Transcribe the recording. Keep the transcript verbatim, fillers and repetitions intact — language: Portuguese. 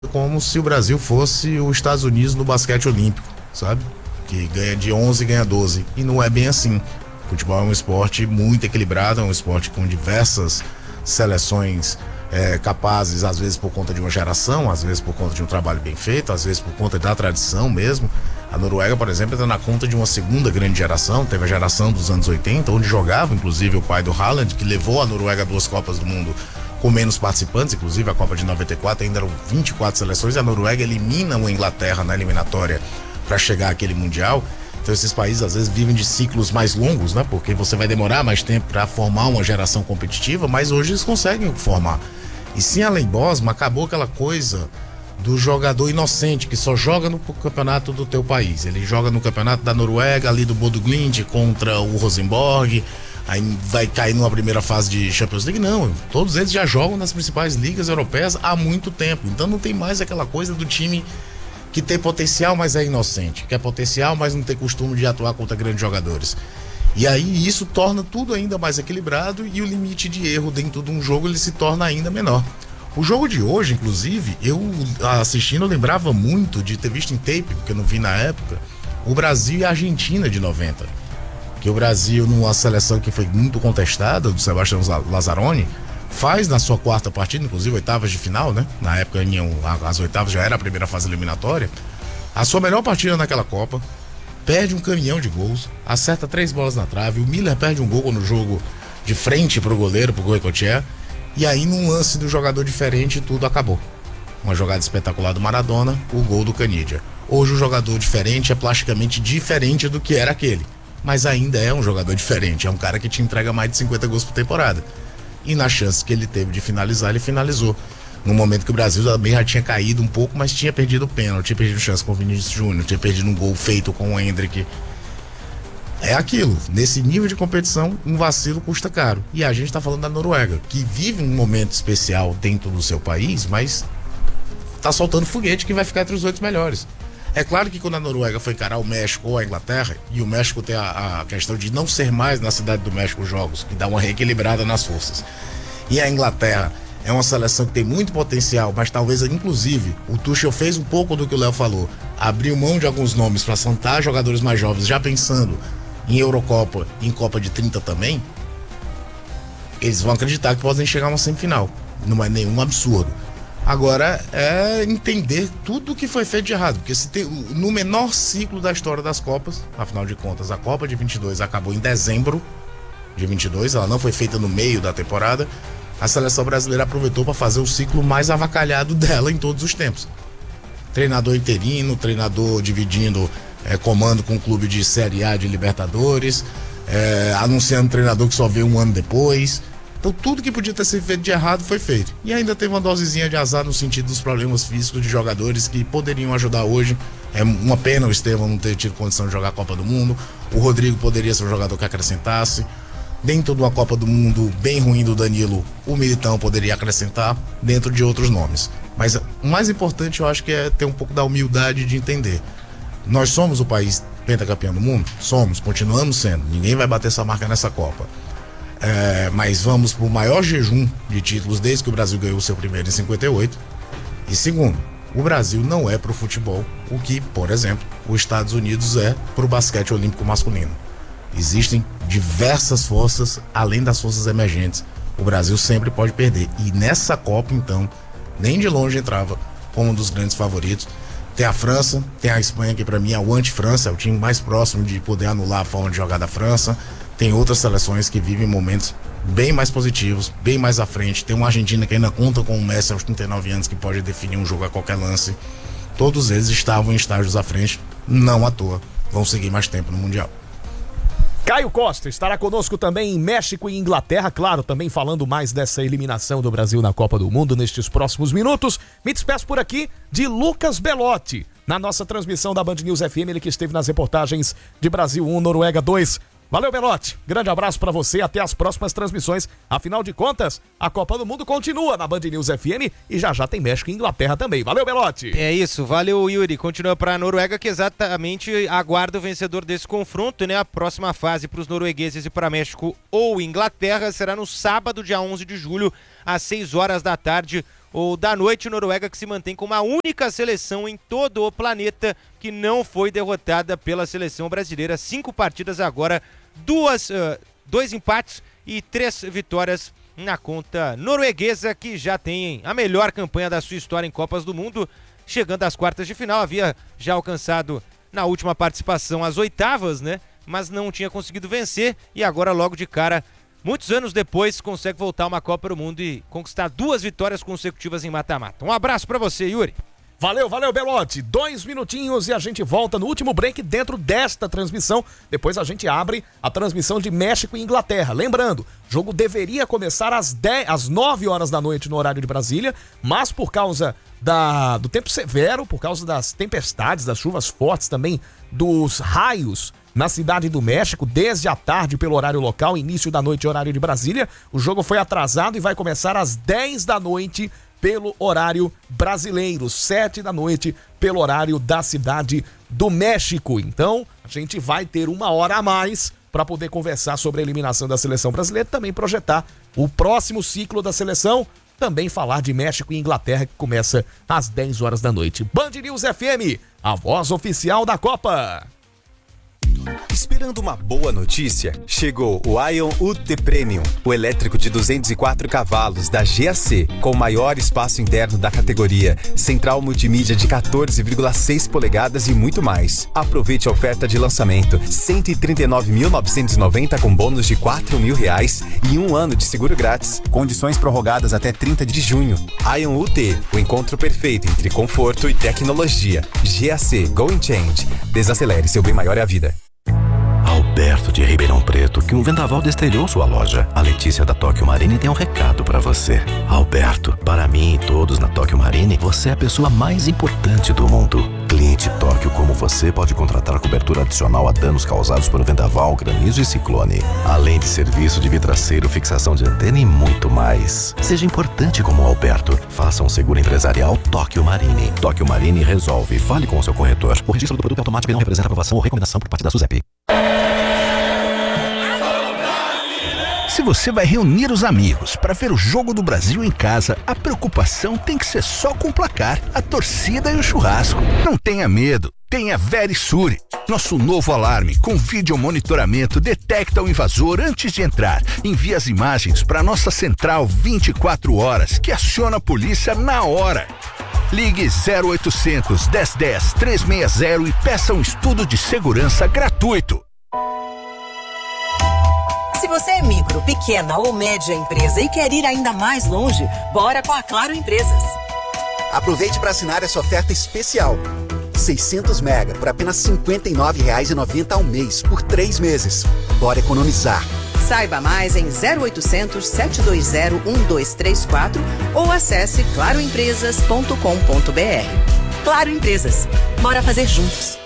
como se o Brasil fosse os Estados Unidos no basquete olímpico, sabe? Que ganha de onze e ganha doze. E não é bem assim. O futebol é um esporte muito equilibrado, é um esporte com diversas seleções é, capazes, às vezes por conta de uma geração, às vezes por conta de um trabalho bem feito, às vezes por conta da tradição mesmo. A Noruega, por exemplo, está na conta de uma segunda grande geração. Teve a geração dos anos oitenta, onde jogava inclusive o pai do Haaland, que levou a Noruega a duas Copas do Mundo com menos participantes, inclusive a Copa de noventa e quatro ainda eram vinte e quatro seleções, e a Noruega elimina a Inglaterra na eliminatória para chegar àquele Mundial. Então esses países às vezes vivem de ciclos mais longos, né? Porque você vai demorar mais tempo para formar uma geração competitiva, mas hoje eles conseguem formar. E sim, além Bosma, acabou aquela coisa do jogador inocente que só joga no campeonato do teu país. Ele joga no campeonato da Noruega, ali do Bodø Glimt contra o Rosenborg, aí vai cair numa primeira fase de Champions League. Não, todos eles já jogam nas principais ligas europeias há muito tempo. Então não tem mais aquela coisa do time que tem potencial, mas é inocente, que é potencial, mas não tem costume de atuar contra grandes jogadores. E aí isso torna tudo ainda mais equilibrado e o limite de erro dentro de um jogo ele se torna ainda menor. O jogo de hoje, inclusive, eu assistindo eu lembrava muito de ter visto em tape, porque eu não vi na época, o Brasil e a Argentina de noventa. Que o Brasil, numa seleção que foi muito contestada, do Sebastião Lazzaroni, faz na sua quarta partida, inclusive oitavas de final, né? Na época as oitavas já era a primeira fase eliminatória. A sua melhor partida naquela Copa, perde um caminhão de gols, acerta três bolas na trave, o Miller perde um gol no jogo de frente pro goleiro, pro Goicoechea, e aí num lance do jogador diferente tudo acabou. Uma jogada espetacular do Maradona, o gol do Canidia. Hoje o jogador diferente é plasticamente diferente do que era aquele, mas ainda é um jogador diferente, é um cara que te entrega mais de cinquenta gols por temporada. E na chance que ele teve de finalizar, ele finalizou. No momento que o Brasil também já tinha caído um pouco, mas tinha perdido o pênalti, tinha perdido chance com o Vinícius Júnior, tinha perdido um gol feito com o Hendrick. É aquilo, nesse nível de competição, um vacilo custa caro. E a gente tá falando da Noruega, que vive um momento especial dentro do seu país, mas tá soltando foguete que vai ficar entre os oito melhores. É claro que quando a Noruega foi encarar o México ou a Inglaterra, e o México tem a, a questão de não ser mais na cidade do México os jogos, que dá uma reequilibrada nas forças. E a Inglaterra é uma seleção que tem muito potencial, mas talvez, inclusive, o Tuchel fez um pouco do que o Léo falou, abriu mão de alguns nomes para sentar jogadores mais jovens, já pensando em Eurocopa e em Copa de trinta também. Eles vão acreditar que podem chegar a uma semifinal. Não é nenhum absurdo. Agora é entender tudo o que foi feito de errado, porque se tem, no menor ciclo da história das Copas, afinal de contas a Copa de vinte e dois acabou em dezembro de vinte e dois, ela não foi feita no meio da temporada, a seleção brasileira aproveitou para fazer o ciclo mais avacalhado dela em todos os tempos. Treinador interino, treinador dividindo é, comando com o clube de Série A de Libertadores, é, anunciando treinador que só veio um ano depois. Então tudo que podia ter sido feito de errado foi feito. E ainda teve uma dosezinha de azar no sentido dos problemas físicos de jogadores que poderiam ajudar hoje. É uma pena o Estevão não ter tido condição de jogar a Copa do Mundo. O Rodrigo poderia ser um jogador que acrescentasse. Dentro de uma Copa do Mundo bem ruim do Danilo, o Militão poderia acrescentar, dentro de outros nomes. Mas o mais importante eu acho que é ter um pouco da humildade de entender. Nós somos o país pentacampeão do mundo? Somos, continuamos sendo. Ninguém vai bater essa marca nessa Copa. É, mas vamos para o maior jejum de títulos desde que o Brasil ganhou o seu primeiro em cinquenta e oito. E segundo, o Brasil não é para o futebol o que, por exemplo, os Estados Unidos é para o basquete olímpico masculino. Existem diversas forças, além das forças emergentes. O Brasil sempre pode perder. E nessa Copa, então, nem de longe entrava como um dos grandes favoritos. Tem a França, tem a Espanha, que para mim é o anti-França, é o time mais próximo de poder anular a forma de jogar da França. Tem outras seleções que vivem momentos bem mais positivos, bem mais à frente. Tem uma Argentina que ainda conta com o Messi aos trinta e nove anos, que pode definir um jogo a qualquer lance. Todos eles estavam em estágios à frente, não à toa. Vão seguir mais tempo no Mundial. Caio Costa estará conosco também em México e Inglaterra, claro, também falando mais dessa eliminação do Brasil na Copa do Mundo nestes próximos minutos. Me despeço por aqui de Lucas Belotti, na nossa transmissão da Band News F M, ele que esteve nas reportagens de Brasil um, Noruega dois. Valeu, Belotti. Grande abraço pra você e até as próximas transmissões. Afinal de contas, a Copa do Mundo continua na Band News F M e já já tem México e Inglaterra também. Valeu, Belotti. É isso. Valeu, Yuri. Continua pra Noruega, que exatamente aguarda o vencedor desse confronto, né? A próxima fase pros noruegueses e para México ou Inglaterra será no sábado, dia onze de julho, às seis horas da tarde. ou da noite, Noruega que se mantém como a única seleção em todo o planeta que não foi derrotada pela seleção brasileira. Cinco partidas agora, duas, uh, dois empates e três vitórias na conta norueguesa, que já tem a melhor campanha da sua história em Copas do Mundo, chegando às quartas de final. Havia já alcançado na última participação as oitavas, né? Mas não tinha conseguido vencer, e agora logo de cara, muitos anos depois, consegue voltar a uma Copa do Mundo e conquistar duas vitórias consecutivas em mata-mata. Um abraço pra você, Yuri. Valeu, valeu, Belotti. Dois minutinhos e a gente volta no último break dentro desta transmissão. Depois a gente abre a transmissão de México e Inglaterra. Lembrando, o jogo deveria começar às, dez, às nove horas da noite no horário de Brasília, mas por causa da, do tempo severo, por causa das tempestades, das chuvas fortes também, dos raios na cidade do México, desde a tarde pelo horário local, início da noite horário de Brasília, o jogo foi atrasado e vai começar às dez da noite pelo horário brasileiro, sete da noite pelo horário da cidade do México. Então, a gente vai ter uma hora a mais para poder conversar sobre a eliminação da seleção brasileira, também projetar o próximo ciclo da seleção, também falar de México e Inglaterra, que começa às dez horas da noite. Band News F M, a voz oficial da Copa. Esperando uma boa notícia? Chegou o Ion U T Premium, o elétrico de duzentos e quatro cavalos da G A C, com o maior espaço interno da categoria, central multimídia de quatorze vírgula seis polegadas e muito mais. Aproveite a oferta de lançamento, cento e trinta e nove mil novecentos e noventa com bônus de quatro mil reais e um ano de seguro grátis. Condições prorrogadas até trinta de junho. Ion U T, o encontro perfeito entre conforto e tecnologia. G A C Going Change. Desacelere, seu bem maior é a vida. Alberto de Ribeirão Preto, que um vendaval destrelhou sua loja. A Letícia da Tóquio Marine tem um recado pra você. Alberto, para mim e todos na Tóquio Marine, você é a pessoa mais importante do mundo. Cliente Tóquio como você pode contratar cobertura adicional a danos causados por vendaval, granizo e ciclone. Além de serviço de vidraceiro, fixação de antena e muito mais. Seja importante como o Alberto. Faça um seguro empresarial Tóquio Marine. Tóquio Marine resolve. Fale com o seu corretor. O registro do produto é automático e não representa aprovação ou recomendação por parte da SUSEP. Se você vai reunir os amigos para ver o Jogo do Brasil em casa, a preocupação tem que ser só com o placar, a torcida e o churrasco. Não tenha medo, tenha Verisure. Nosso novo alarme com vídeo monitoramento detecta o invasor antes de entrar. Envia as imagens para nossa central vinte e quatro horas, que aciona a polícia na hora. Ligue zero oitocentos, dez dez, trezentos e sessenta e peça um estudo de segurança gratuito. Se você é micro, pequena ou média empresa e quer ir ainda mais longe, bora com a Claro Empresas. Aproveite para assinar essa oferta especial. seiscentos mega por apenas cinquenta e nove reais e noventa centavos ao mês por três meses. Bora economizar. Saiba mais em zero oitocentos, sete dois zero, um dois três quatro ou acesse claro empresas ponto com ponto br. Claro Empresas. Bora fazer juntos.